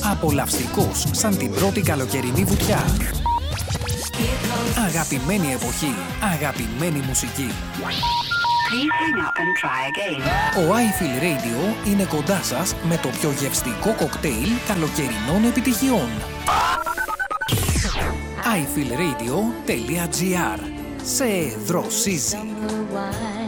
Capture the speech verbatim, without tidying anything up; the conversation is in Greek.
Απολαυστικός σαν την πρώτη καλοκαιρινή βουτιά. Αγαπημένη εποχή, αγαπημένη μουσική. Ο iFeel Radio είναι κοντά σας με το πιο γευστικό κοκτέιλ καλοκαιρινών επιτυχιών. άι φιλ ρέιντιο τελεία τζι άρ. Σε δροσίζει.